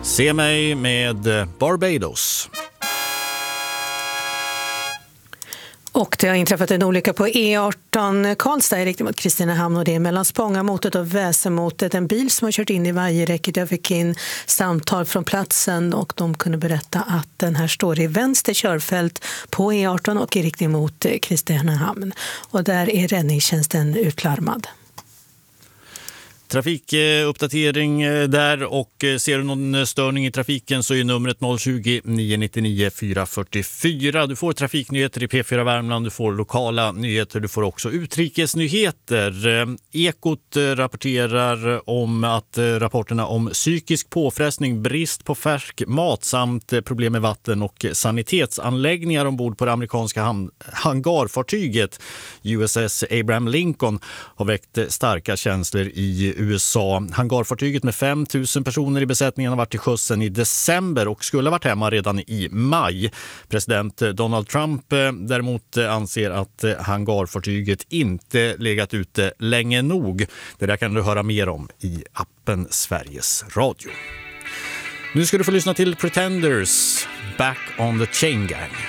Se mig med Barbados. Och det har inträffat en olycka på E18 Karlstad i riktning mot Kristinehamn, och det är mellan Spångamotet och Väsemotet. En bil som har kört in i vajerräcket. Jag fick in samtal från platsen och de kunde berätta att den här står i vänster körfält på E18 och i riktning mot Kristinehamn. Och där är räddningstjänsten utlarmad. Trafikuppdatering där, och ser du någon störning i trafiken så är numret 020 999 444. Du får trafiknyheter i P4 Värmland, du får lokala nyheter, du får också utrikesnyheter. Ekot rapporterar om att rapporterna om psykisk påfrestning, brist på färsk mat samt problem med vatten och sanitetsanläggningar ombord på det amerikanska hangarfartyget USS Abraham Lincoln har väckt starka känslor i USA. Hangarfartyget med 5 000 personer i besättningen har varit till sjöss i december och skulle ha varit hemma redan i maj. President Donald Trump däremot anser att hangarfartyget inte legat ute länge nog. Det där kan du höra mer om i appen Sveriges Radio. Nu ska du få lyssna till Pretenders, Back on the Chain Gang.